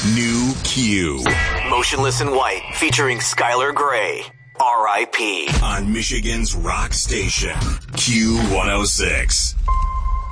New Q. Motionless in White, featuring Skylar Grey. R.I.P. On Michigan's rock station, Q106.